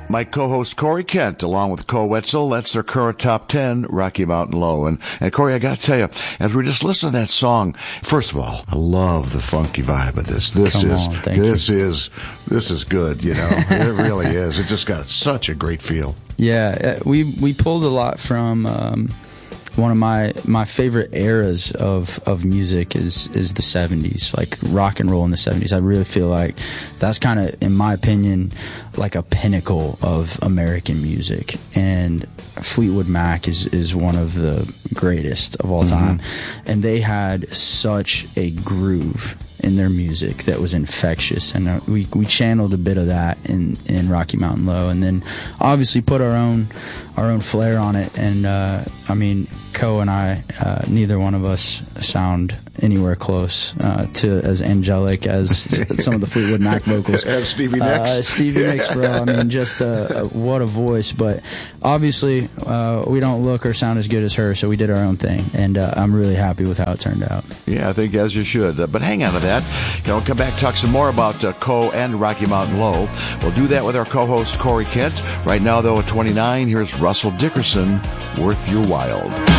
My co-host Corey Kent, along with Cole Wetzel, that's their current top 10, Rocky Mountain Low. And Corey, I got to tell you, as we just listen to that song, first of all, I love the funky vibe of this. This is good, you know. It really is. It just got such a great feel. Yeah, we pulled a lot from one of my favorite eras of music is the 70s, like rock and roll in the 70s. I really feel like that's kind of, in my opinion, like a pinnacle of American music. And Fleetwood Mac is one of the greatest of all time. And they had such a groove in their music that was infectious, and we channeled a bit of that in Rocky Mountain Low, and then obviously put our own flair on it. And I mean, Co and I, neither one of us sound anywhere close to as angelic as some of the Fleetwood Mac vocals. As Stevie Nicks. Stevie Nicks, bro. I mean, just what a voice. But obviously, we don't look or sound as good as her, so we did our own thing, and I'm really happy with how it turned out. Yeah, I think as you should. But hang on to that. We'll come back, talk some more about Co and Rocky Mountain Low. We'll do that with our co-host Corey Kent. Right now, though, at 29, here's Russell Dickerson, Worth Your While.